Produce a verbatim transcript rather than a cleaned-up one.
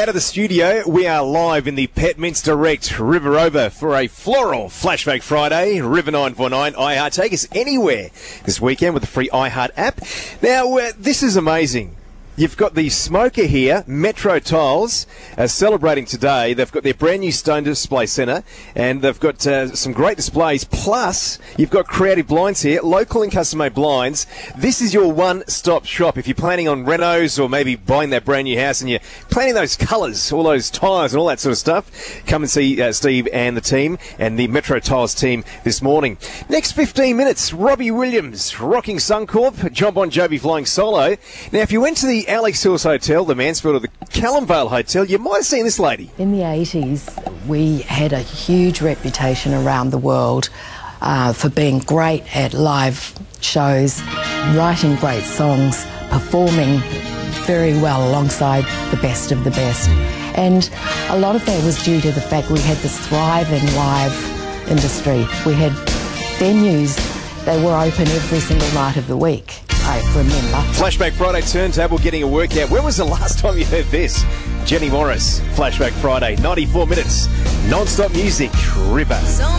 of the studio, we are live in the Petminster Direct River Rover for a floral Flashback Friday. River nine four nine iHeart. Take us anywhere this weekend with the free iHeart app. Now, uh, this is amazing. You've got the smoker here, Metro Tiles, uh, celebrating today. They've got their brand new Stone Display Centre, and they've got uh, some great displays. Plus, you've got Creative Blinds here, local and custom-made blinds. This is your one-stop shop. If you're planning on renos or maybe buying that brand new house and you're planning those colours, all those tiles and all that sort of stuff, come and see uh, Steve and the team and the Metro Tiles team this morning. Next fifteen minutes, Robbie Williams, rocking Suncorp, John Bon Jovi flying solo. Now, if you went to the Alex Hills Hotel, the Mansfield, or the Callumvale Hotel, you might have seen this lady. In the eighties, we had a huge reputation around the world uh, for being great at live shows, writing great songs, performing very well alongside the best of the best. And a lot of that was due to the fact we had this thriving live industry. We had venues that were open every single night of the week. I remember. Flashback Friday turntable getting a workout. When was the last time you heard this? Jenny Morris, Flashback Friday, ninety-four minutes, non-stop music, River.